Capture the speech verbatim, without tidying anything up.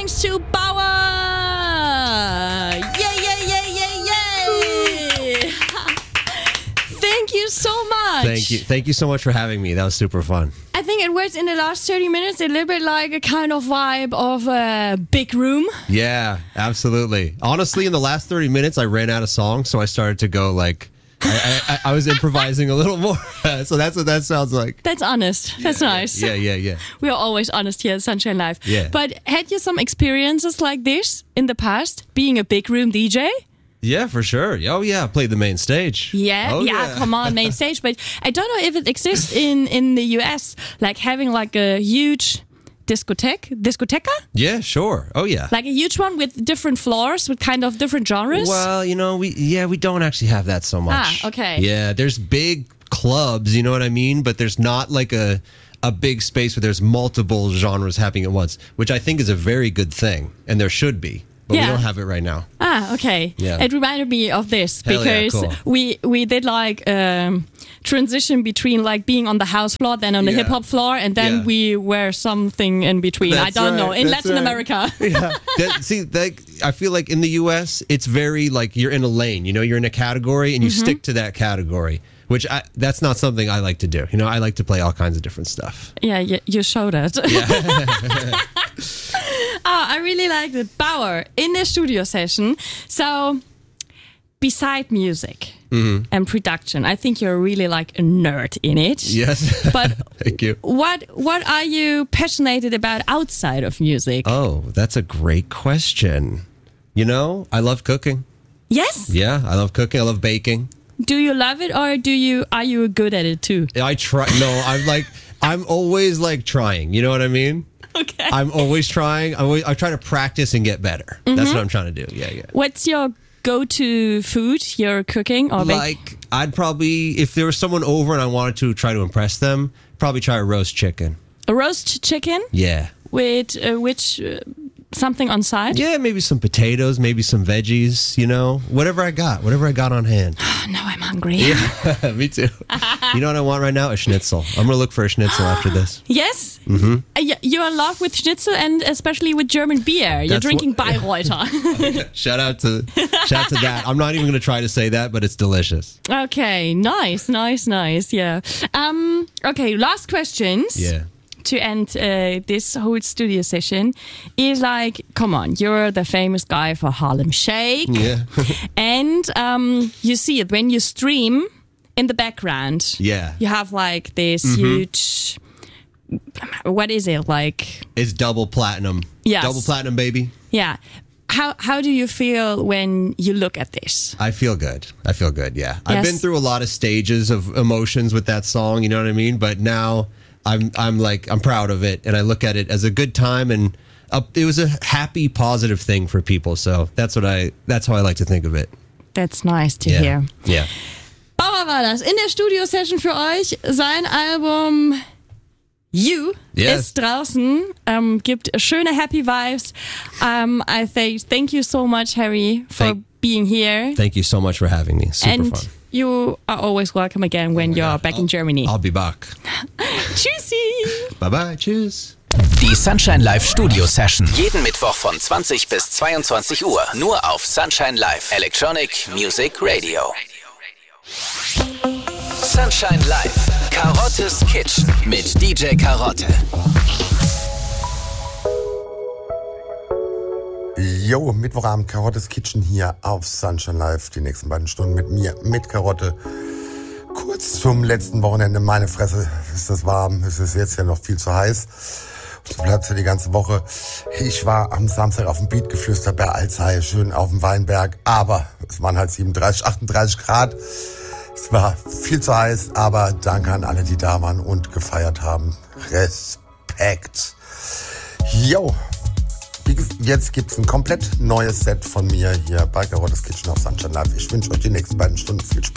belongs to Bauer! Yay, yay, yay, yay, yay! Thank you so much. Thank you. Thank you so much for having me. That was super fun. I think it was in the last thirty minutes a little bit like a kind of vibe of a big room. Yeah, absolutely. Honestly, in the last thirty minutes, I ran out of songs, so I started to go like, I, I, I was improvising a little more. So that's what that sounds like. That's honest. That's yeah, nice. Yeah, yeah, yeah. We are always honest here at Sunshine Live. Yeah. But had you some experiences like this in the past, being a big room D J? Yeah, for sure. Oh, yeah. I played the main stage. Yeah, oh, yeah, yeah, come on, main stage. But I don't know if it exists in, in the U S, like having like a huge discotheque, discoteca? Yeah, sure. Oh, yeah. Like a huge one with different floors, with kind of different genres? Well, you know, we yeah, we don't actually have that so much. Ah, okay. Yeah, there's big clubs, you know what I mean? But there's not like a a big space where there's multiple genres happening at once, which I think is a very good thing, and there should be. But Yeah. we don't have it right now. Ah, okay. Yeah. It reminded me of this Hell yeah, because cool. we we did like um, transition between like being on the house floor, then on the Yeah. hip hop floor, and then Yeah. we were something in between. I That's don't know. right, In that's Latin right. America. Yeah. That, see, like I feel like in the U S, it's very like you're in a lane. You know, you're in a category and you Mm-hmm. stick to that category. Which I, that's not something I like to do. You know, I like to play all kinds of different stuff. Yeah, you, you showed it. Yeah. Oh, I really like the Bauer in the studio session. So, beside music Mm-hmm. and production, I think you're really like a nerd in it. Yes. But Thank you. what what are you passionate about outside of music? Oh, that's a great question. You know, I love cooking. Yes. Yeah, I love cooking. I love baking. Do you love it, or do you are you good at it too? I try. No, I'm like, I'm always like trying. You know what I mean? Okay. I'm always trying. I always, I try to practice and get better. That's what I'm trying to do. Yeah, yeah. What's your go-to food you're cooking or baking? Like, I'd probably, if there was someone over and I wanted to try to impress them, probably try a roast chicken. A roast chicken Yeah. with uh, which uh, something on side? Yeah, maybe some potatoes, maybe some veggies, you know, whatever I got, whatever I got on hand. Oh, now I'm hungry. Yeah, me too. You know what I want right now? A schnitzel. I'm going to look for a schnitzel after this. Yes? Mm-hmm. Uh, you're in love with schnitzel and especially with German beer. You're That's drinking what- Bayreuther. Shout out to shout out to that. I'm not even going to try to say that, but it's delicious. Okay, nice, nice, nice. Yeah. Um. Okay, last questions. Yeah. To end uh, this whole studio session is like, come on, you're the famous guy for Harlem Shake. Yeah. And um, you see it when you stream in the background. Yeah. You have like this huge, what is it like? It's double platinum. Yes. Double platinum, baby. Yeah. How how do you feel when you look at this? I feel good. I feel good, yeah. I've Yes. been through a lot of stages of emotions with that song, you know what I mean? But now I'm I'm like, I'm proud of it, and I look at it as a good time, and a, it was a happy, positive thing for people. So that's what I, that's how I like to think of it. That's nice to Yeah. hear. Yeah. Bauer war das in der Studio-Session für euch. Sein Album You Yes. ist draußen, ähm, gibt schöne Happy Vibes. Um, I say thank you so much, Harry, for Thank- being here. Thank you so much for having me. Super and fun. you are always welcome again when you're back in Germany. I'll be back. Tschüssi! Bye bye. Tschüss. Die Sunshine Live Studio Session. Jeden Mittwoch von zwanzig bis zweiundzwanzig Uhr. Nur auf Sunshine Live Electronic Music Radio. Sunshine Live. Karottes Kitchen mit D J Karotte. Jo, Mittwochabend, Karottes Kitchen hier auf Sunshine Live. Die nächsten beiden Stunden mit mir, mit Karotte. Kurz zum letzten Wochenende. Meine Fresse, ist das warm. Es ist jetzt ja noch viel zu heiß. So bleibt es ja die ganze Woche. Ich war am Samstag auf dem Beat geflüstert bei Alzey, schön auf dem Weinberg. Aber es waren halt siebenunddreißig, achtunddreißig Grad. Es war viel zu heiß, aber danke an alle, die da waren und gefeiert haben. Respekt. Jo. Jetzt gibt's ein komplett neues Set von mir hier bei Karottes Kitchen auf Sunshine Live. Ich wünsche euch die nächsten beiden Stunden viel Spaß.